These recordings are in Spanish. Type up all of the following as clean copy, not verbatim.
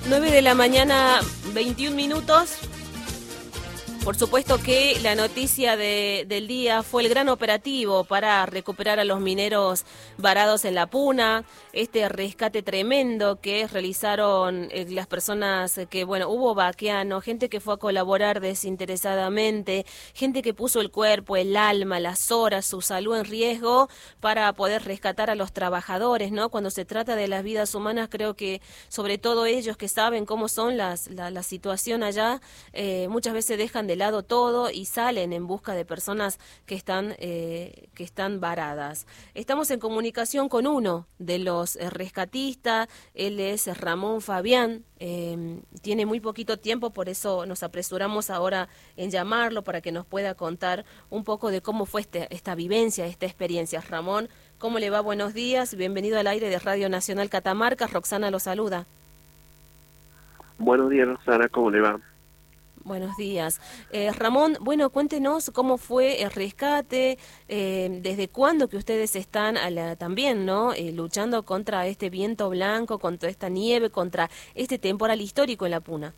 9 de la mañana, 21 minutos. Por supuesto que la noticia del día fue el gran operativo para recuperar a los mineros varados en la Puna, este rescate tremendo que realizaron las personas que, bueno, hubo vaqueano, gente que fue a colaborar desinteresadamente, gente que puso el cuerpo, el alma, las horas, su salud en riesgo para poder rescatar a los trabajadores, ¿no? Cuando se trata de las vidas humanas, creo que sobre todo ellos que saben cómo son la situación allá, muchas veces dejan de lado todo y salen en busca de personas que están varadas. Estamos en comunicación con uno de los rescatistas, él es Ramón Fabián, tiene muy poquito tiempo, por eso nos apresuramos ahora en llamarlo para que nos pueda contar un poco de cómo fue esta vivencia, esta experiencia. Ramón, ¿cómo le va? Buenos días, bienvenido al aire de Radio Nacional Catamarca, Roxana lo saluda. Buenos días, Roxana, ¿cómo le va? Buenos días. Ramón, bueno, cuéntenos cómo fue el rescate, desde cuándo que ustedes están también, ¿no? Luchando contra este viento blanco, contra esta nieve, contra este temporal histórico en la Puna.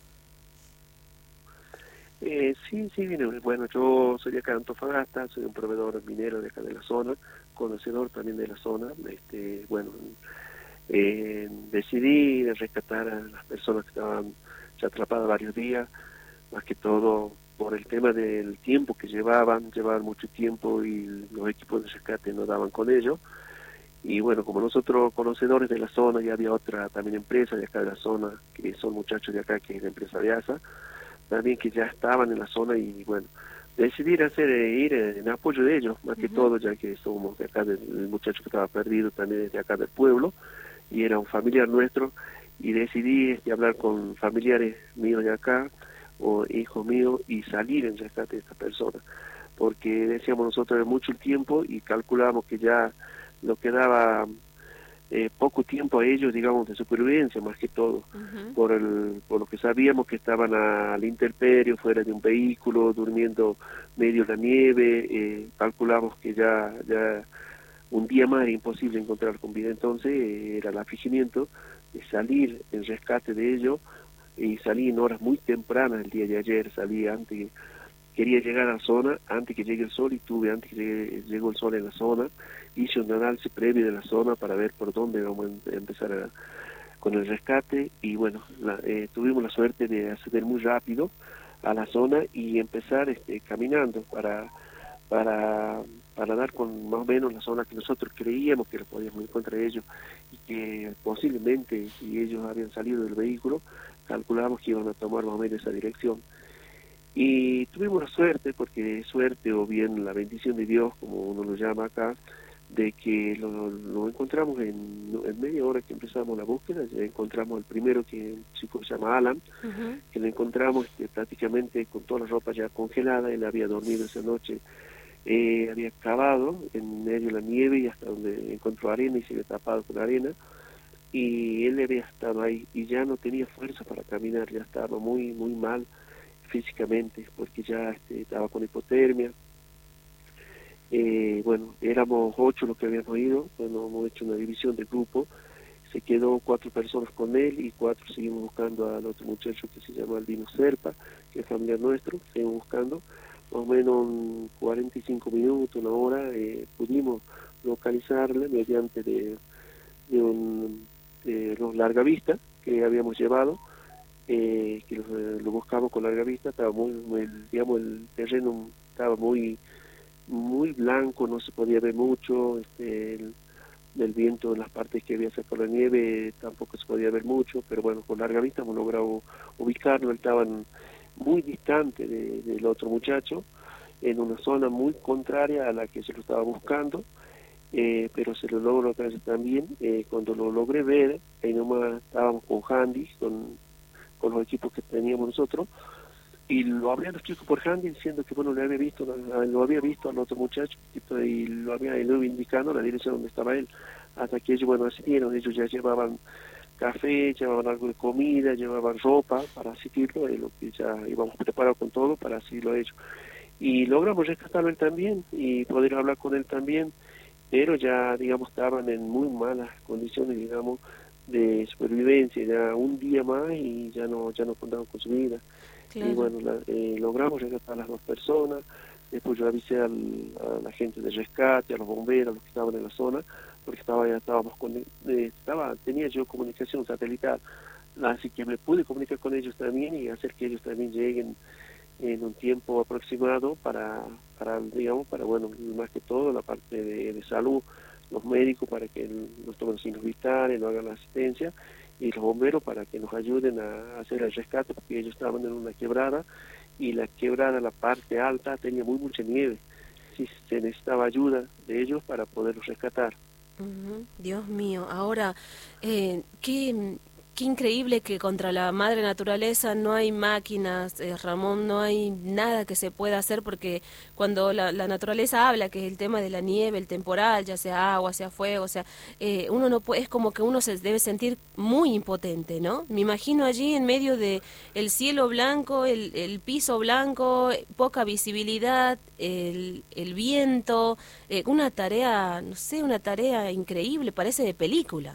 Sí, bueno, yo soy de acá de Antofagasta, soy un proveedor minero de acá de la zona, conocedor también de la zona. Decidí rescatar a las personas que estaban ya atrapadas varios días, más que todo por el tema del tiempo que llevaban mucho tiempo y los equipos de rescate no daban con ello. Y bueno, como nosotros conocedores de la zona, ya había otra también empresa de acá de la zona, que son muchachos de acá, que es la empresa de ASA, también que ya estaban en la zona y bueno, decidí ir en apoyo de ellos, más que todo, ya que somos de acá, el muchacho que estaba perdido también es de acá del pueblo, y era un familiar nuestro, y decidí hablar con familiares míos de acá, o hijos míos, y salir en rescate de estas personas, porque decíamos nosotros mucho el tiempo y calculamos que ya lo quedaba poco tiempo a ellos, digamos, de supervivencia, más que todo, por lo que sabíamos que estaban a la intemperie, fuera de un vehículo, durmiendo medio en la nieve. Calculamos que ya un día más era imposible encontrar con vida. Entonces era el afligimiento de salir en rescate de ellos, y salí en horas muy tempranas el día de ayer. Salí antes, quería llegar a la zona antes que llegue el sol, y antes que llegó el sol en la zona, hice un análisis previo de la zona para ver por dónde vamos a empezar con el rescate. Y bueno, tuvimos la suerte de acceder muy rápido a la zona y empezar caminando para dar con más o menos la zona que nosotros creíamos que lo podíamos encontrar ellos, y que posiblemente, si ellos habían salido del vehículo, calculamos que iban a tomar más o menos esa dirección. Y tuvimos la suerte, suerte o bien la bendición de Dios, como uno lo llama acá, de que lo encontramos en media hora que empezamos la búsqueda. Ya encontramos el primero, que el chico se llama Alan, que lo encontramos prácticamente con toda la ropa ya congelada. Él había dormido esa noche, había cavado en medio de la nieve y hasta donde encontró arena, y se había tapado con arena, y él había estado ahí y ya no tenía fuerza para caminar, ya estaba muy muy mal físicamente, porque ya estaba con hipotermia. Bueno, éramos 8 los que habíamos ido. Bueno, hemos hecho una división del grupo, se quedó 4 personas con él y 4 seguimos buscando al otro muchacho que se llama Albino Serpa, que es familiar nuestro. Seguimos buscando más o menos 45 minutos, una hora. Pudimos localizarle mediante de los largavistas que habíamos llevado, que lo buscamos con larga vista. Estaba digamos, el terreno estaba muy blanco, no se podía ver mucho. Del viento en las partes que había por la nieve tampoco se podía ver mucho, pero bueno, con larga vista hemos logrado ubicarlo. Estaban muy distante del otro muchacho, en una zona muy contraria a la que se lo estaba buscando. Pero se lo logró también. Cuando lo logré ver, ahí nomás estábamos con handy, con los equipos que teníamos nosotros, y lo hablé a los chicos por handy diciendo que bueno, lo había visto al otro muchacho, y lo había ido indicando la dirección donde estaba él, hasta que ellos, bueno, asistieron. Ellos ya llevaban café, llevaban algo de comida, llevaban ropa para asistirlo, lo que ya íbamos preparados con todo para asistirlo a ellos, y logramos rescatarlo él también y poder hablar con él también, pero ya, digamos, estaban en muy malas condiciones, digamos, de supervivencia, ya un día más y ya no contaban con su vida. Claro. Y bueno, logramos rescatar a las dos personas. Después yo avisé a la gente de rescate, a los bomberos, a los que estaban en la zona, porque tenía yo comunicación satelital, así que me pude comunicar con ellos también y hacer que ellos también lleguen en un tiempo aproximado digamos, bueno, más que todo la parte de salud, los médicos para que nos tomen los signos vitales, nos hagan la asistencia, y los bomberos para que nos ayuden a hacer el rescate, porque ellos estaban en una quebrada, y la quebrada, la parte alta, tenía mucha nieve. Sí, se necesitaba ayuda de ellos para poderlos rescatar. Dios mío, ahora, qué increíble que contra la madre naturaleza no hay máquinas, Ramón, no hay nada que se pueda hacer, porque cuando la naturaleza habla, que es el tema de la nieve, el temporal, ya sea agua, sea fuego, o sea, uno no puede, es como que uno se debe sentir muy impotente, ¿no? Me imagino allí en medio de el cielo blanco, el piso blanco, poca visibilidad, el viento, una tarea, no sé, una tarea increíble, parece de película.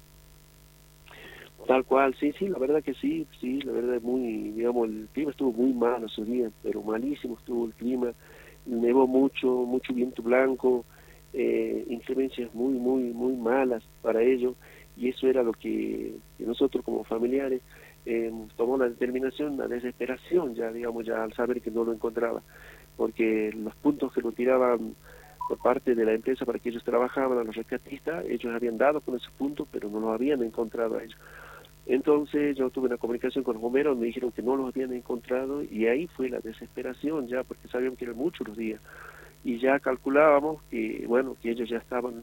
Tal cual, sí, la verdad que sí, la verdad es digamos, el clima estuvo muy malo esos días, pero malísimo estuvo el clima, nevó mucho viento blanco, inclemencias muy malas para ellos, y eso era lo que nosotros como familiares tomamos la determinación, la desesperación ya, digamos, ya al saber que no lo encontraba, porque los puntos que lo tiraban por parte de la empresa para que ellos trabajaban, a los rescatistas, ellos habían dado con esos puntos, pero no los habían encontrado a ellos. Entonces yo tuve una comunicación con los bomberos, me dijeron que no los habían encontrado, y ahí fue la desesperación ya, porque sabíamos que eran muchos los días, y ya calculábamos que, bueno, que ellos ya estaban,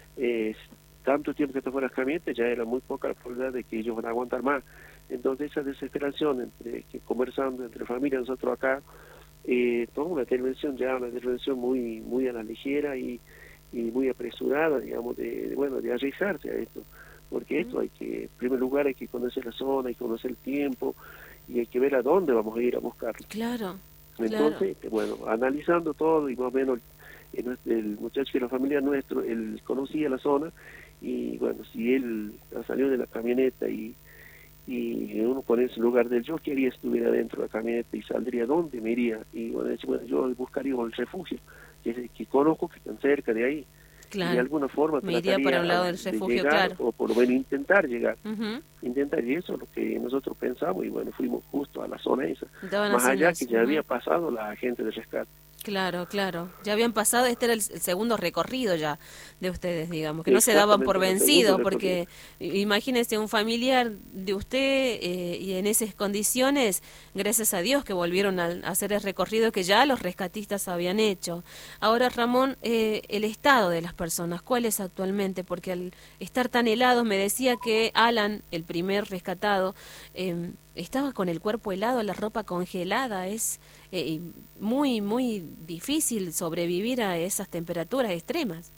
tanto tiempo que fueron las camionetas, ya era muy poca la probabilidad de que ellos van a aguantar más. Entonces esa desesperación, conversando entre familia, nosotros acá, tomamos una intervención muy a la ligera y muy apresurada, digamos, de arriesgarse a esto, porque esto hay que, en primer lugar, hay que conocer la zona, hay que conocer el tiempo, y hay que ver a dónde vamos a ir a buscarlo. Claro. Entonces, bueno, analizando todo, y más o menos el muchacho de la familia nuestro, él conocía la zona, y bueno, si él salió de la camioneta y uno pone ese lugar del yo quería estuviera dentro de la camioneta y saldría, ¿dónde me iría? Y bueno, yo buscaría el refugio, que conozco, que están cerca de ahí. Claro. Y de alguna forma me iría para un lado del refugio, llegar, claro. o por lo menos intentar llegar. Intentar, y eso es lo que nosotros pensamos, y bueno, fuimos justo a la zona esa. Más allá que ya había pasado la gente de rescate. Claro, ya habían pasado, este era el segundo recorrido ya de ustedes, digamos, que no se daban por vencidos, porque imagínese un familiar de usted y en esas condiciones, gracias a Dios que volvieron a hacer el recorrido que ya los rescatistas habían hecho. Ahora, Ramón, el estado de las personas, ¿cuál es actualmente? Porque al estar tan helados, me decía que Alan, el primer rescatado, estaba con el cuerpo helado, la ropa congelada. Es muy difícil sobrevivir a esas temperaturas extremas.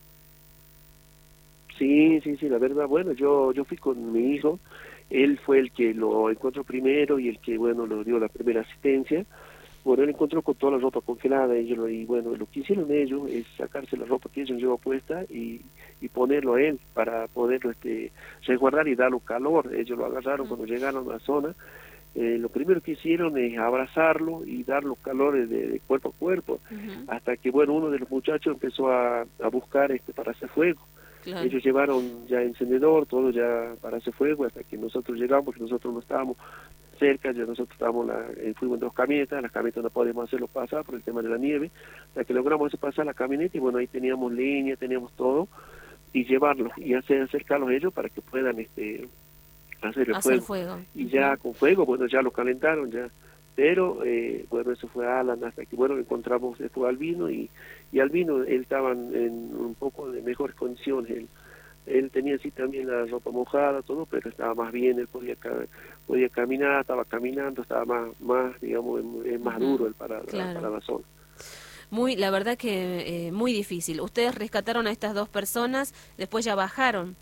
Sí, la verdad, bueno, yo fui con mi hijo, él fue el que lo encontró primero y el que, bueno, lo dio la primera asistencia. Bueno, él encontró con toda la ropa congelada, y bueno, lo que hicieron ellos es sacarse la ropa que ellos llevan puesta y ponerlo a él para poderlo resguardar y darle calor. Ellos lo agarraron cuando llegaron a la zona. Lo primero que hicieron es abrazarlo y dar los calores de cuerpo a cuerpo, hasta que, bueno, uno de los muchachos empezó a buscar para hacer fuego. Claro. Ellos llevaron ya encendedor, todo ya para hacer fuego, hasta que nosotros llegamos, porque nosotros no estábamos cerca, ya nosotros estábamos fuimos en dos camionetas, las camionetas no podíamos hacerlo pasar por el tema de la nieve, hasta que logramos hacer pasar la camioneta, y bueno, ahí teníamos leña, teníamos todo, y llevarlos, y acercarlos a ellos para que puedan hacer el fuego. Y ya con fuego, bueno, ya lo calentaron ya, pero bueno, eso fue Alan, hasta que, bueno, encontramos después a Albino, y Albino, él estaba en un poco de mejores condiciones, él tenía así también la ropa mojada, todo, pero estaba más bien, él podía caminar, estaba caminando, estaba más digamos, más duro él para la zona. La verdad que muy difícil. Ustedes rescataron a estas dos personas, después ya bajaron.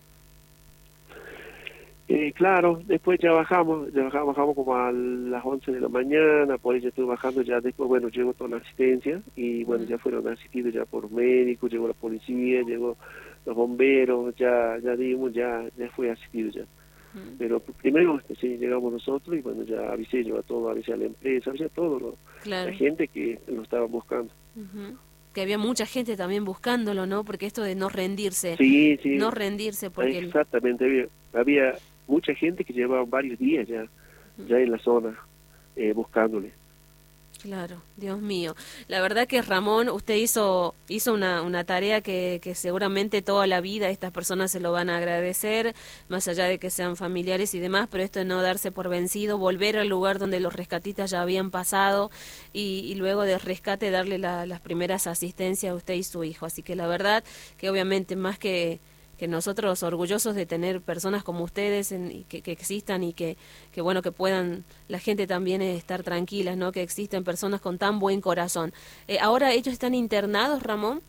Claro, después ya bajamos como a las 11 de la mañana, por ahí ya estuve bajando, ya después, bueno, llegó toda la asistencia, y bueno, ya fueron asistidos ya por médicos, llegó la policía, llegó los bomberos, ya digamos, ya fue asistido ya. Pero primero sí, llegamos nosotros y bueno, ya avisé yo a todo, avisé a la empresa, avisé a todo, claro. la gente que lo estaba buscando. Que había mucha gente también buscándolo, ¿no? Porque esto de no rendirse, sí, no rendirse porque... Exactamente, había mucha gente que llevaba varios días ya en la zona buscándole. Claro, Dios mío. La verdad que Ramón, usted hizo una tarea que seguramente toda la vida estas personas se lo van a agradecer, más allá de que sean familiares y demás, pero esto de no darse por vencido, volver al lugar donde los rescatistas ya habían pasado y luego del rescate darle las primeras asistencias a usted y su hijo. Así que la verdad que obviamente más que nosotros orgullosos de tener personas como ustedes que existan y que bueno que puedan la gente también estar tranquilas, ¿no? Que existen personas con tan buen corazón. Ahora ellos están internados, Ramón.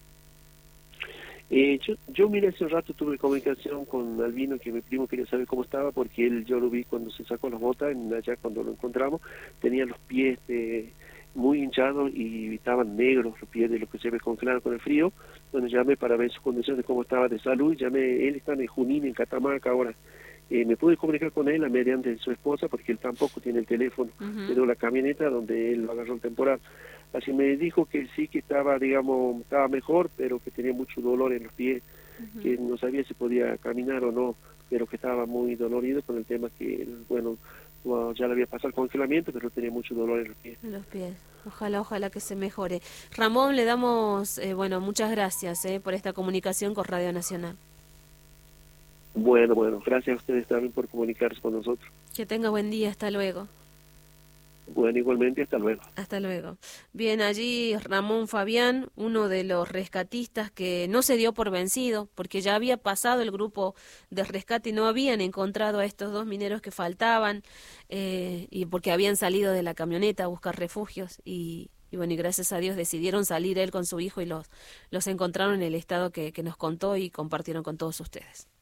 Yo mira, hace un rato tuve comunicación con Albino, que mi primo quería saber cómo estaba, porque yo lo vi cuando se sacó las botas, allá cuando lo encontramos, tenía los pies muy hinchados y estaban negros los pies de lo que se ve congelado con el frío. Bueno, llamé para ver su condición de cómo estaba de salud, él está en Junín, en Catamarca ahora. Me pude comunicar con él a mediante su esposa, porque él tampoco tiene el teléfono, pero la camioneta donde él lo agarró el temporal. Así me dijo que sí, que estaba, digamos, estaba mejor, pero que tenía mucho dolor en los pies, que no sabía si podía caminar o no, pero que estaba muy dolorido con el tema que, bueno, ya le había pasado el congelamiento, pero tenía mucho dolor en los pies. En los pies. Ojalá que se mejore. Ramón, le damos, muchas gracias por esta comunicación con Radio Nacional. Bueno, gracias a ustedes también por comunicarse con nosotros. Que tenga buen día, hasta luego. Bueno, igualmente, hasta luego. Hasta luego. Bien, allí Ramón Fabián, uno de los rescatistas que no se dio por vencido, porque ya había pasado el grupo de rescate y no habían encontrado a estos dos mineros que faltaban, y porque habían salido de la camioneta a buscar refugios y bueno, y gracias a Dios decidieron salir él con su hijo y los encontraron en el estado que nos contó y compartieron con todos ustedes.